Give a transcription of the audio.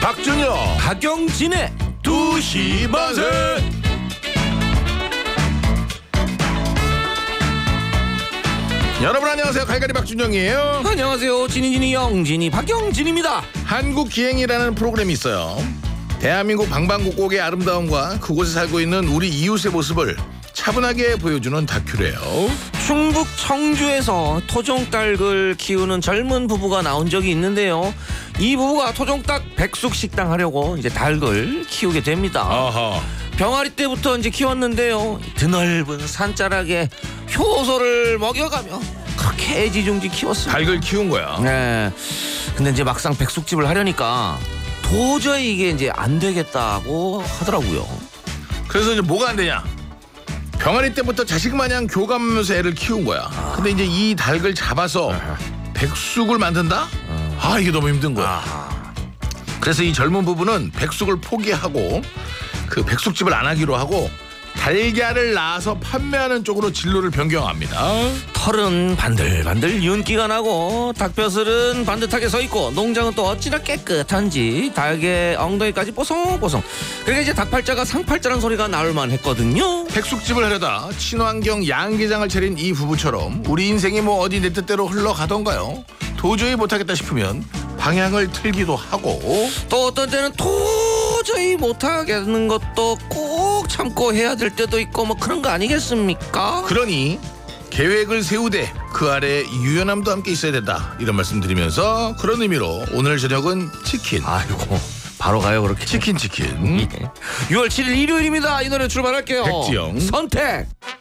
박준영 박경진의 2시 만세. 여러분 안녕하세요. 갈갈이 박준영이에요. 안녕하세요. 진이 영진이 박경진입니다. 한국기행이라는 프로그램이 있어요. 대한민국 방방곡곡의 아름다움과 그곳에 살고 있는 우리 이웃의 모습을 차분하게 보여주는 다큐래요. 충북 청주에서 토종닭을 키우는 젊은 부부가 나온 적이 있는데요. 이 부부가 토종닭 백숙식당 하려고 이제 닭을 키우게 됩니다. 아하. 병아리 때부터 이제 키웠는데요. 드넓은 산자락에 효소를 먹여가며 그렇게 애지중지 키웠습니다. 닭을 키운 거야. 네. 근데 이제 막상 백숙집을 하려니까 도저히 이게 이제 안 되겠다고 하더라고요. 그래서 이제 뭐가 안 되냐? 병아리 때부터 자식 마냥 교감하면서 애를 키운 거야. 근데 이제 이 닭을 잡아서 백숙을 만든다? 아, 이게 너무 힘든 거야. 그래서 이 젊은 부부는 백숙을 포기하고 그 백숙집을 안 하기로 하고 달걀을 낳아서 판매하는 쪽으로 진로를 변경합니다. 털은 반들반들 윤기가 나고 닭벼슬은 반듯하게 서있고 농장은 또 어찌나 깨끗한지 닭의 엉덩이까지 뽀송뽀송. 그러니까 이제 닭팔자가 상팔자라는 소리가 나올만 했거든요. 백숙집을 하려다 친환경 양계장을 차린 이 부부처럼 우리 인생이 뭐 어디 내 뜻대로 흘러가던가요? 도저히 못하겠다 싶으면 방향을 틀기도 하고 또 어떤 때는 도저히 못하겠는 것도 꼭 참고 해야 될 때도 있고 뭐 그런 거 아니겠습니까? 그러니 계획을 세우되 그 아래 유연함도 함께 있어야 된다, 이런 말씀 드리면서 그런 의미로 오늘 저녁은 치킨. 아이고 바로 가요 그렇게. 치킨 6월 7일 일요일입니다. 이 노래 출발할게요. 백지영. 선택.